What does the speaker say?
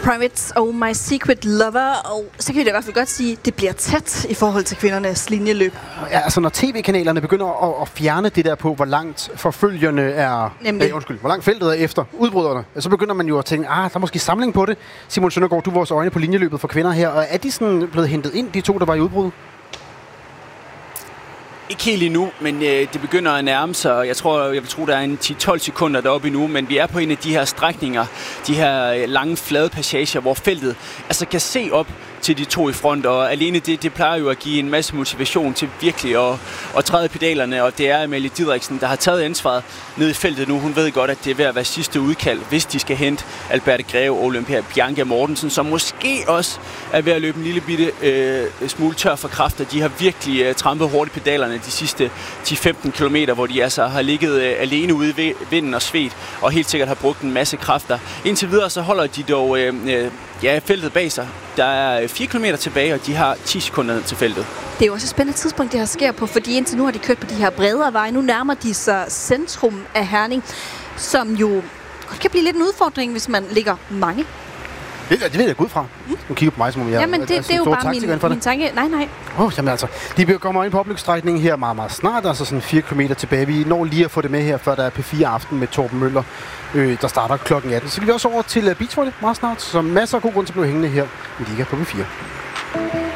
Privates og My Secret Lover, og så kan vi da i hvert fald godt sige, at det bliver tæt i forhold til kvindernes linjeløb. Ja, altså når tv-kanalerne begynder at fjerne det der på, hvor langt forfølgerne er... hvor langt feltet er efter udbryderne, så begynder man jo at tænke, der er måske samling på det. Simon Søndergaard, du er vores øjne på linjeløbet for kvinder her, og er de sådan blevet hentet ind, de to, der var i udbrud? Ikke helt endnu, men det begynder at nærme sig. Jeg vil tro, der er en 10-12 sekunder deroppe endnu, men vi er på en af de her strækninger, de her lange, flade passager, hvor feltet altså kan se op til de to i front, og alene det plejer jo at give en masse motivation til virkelig at træde pedalerne, og det er Amalie Didriksen, der har taget ansvaret ned i feltet nu. Hun ved godt, at det er ved at være sidste udkald, hvis de skal hente Alberte Greve og Olympia Bianca Mortensen, som måske også er ved at løbe en lille bitte smule tør for kræfter. De har virkelig trampet hurtigt pedalerne de sidste 10-15 kilometer, hvor de altså har ligget alene ude i vinden og svedt, og helt sikkert har brugt en masse kræfter. Indtil videre så holder de dog feltet bag sig. Der er 4 kilometer tilbage, og de har 10 sekunder ned til feltet. Det er jo også et spændende tidspunkt, det her sker på, fordi indtil nu har de kørt på de her bredere veje. Nu nærmer de sig centrum af Herning, som jo godt kan blive lidt en udfordring, hvis man ligger mange. Det ved jeg godt fra. Nu kigger på mig, som om jeg jamen, det er jo bare min tanke. Nej. Jamen altså, de kommer ind på opløbsstrækningen her meget, meget snart, altså sådan 4 kilometer tilbage. Vi når lige at få det med her, før der er P4 Aften med Torben Møller, der starter klokken 18. Så kan vi også over til Beachvolley meget snart, så masser af god grund til at blive hængende her i Liga på P4.